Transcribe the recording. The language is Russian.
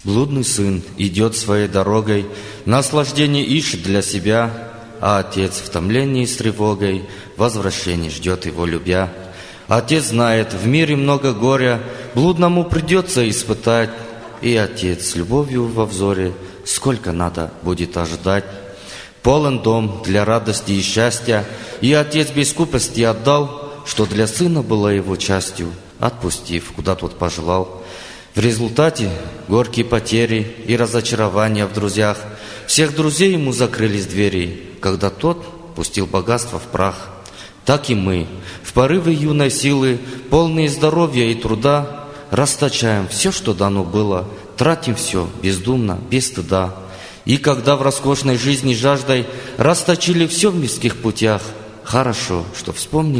Блудный сын идет своей дорогой, наслаждение ищет для себя, а отец в томлении с тревогой возвращение ждет его любя. Отец знает, в мире много горя, блудному придется испытать, и отец с любовью во взоре сколько надо будет ожидать. Полон дом для радости и счастья, и отец без скупости отдал, что для сына было его частью, отпустив, куда тот пожелал. В результате горькие потери и разочарования в друзьях. Всех друзей ему закрылись двери, когда тот пустил богатство в прах. Так и мы, в порыве юной силы, полные здоровья и труда, расточаем все, что дано было, тратим все бездумно, без стыда. И когда в роскошной жизни жаждой расточили все в мирских путях, хорошо, что вспомнили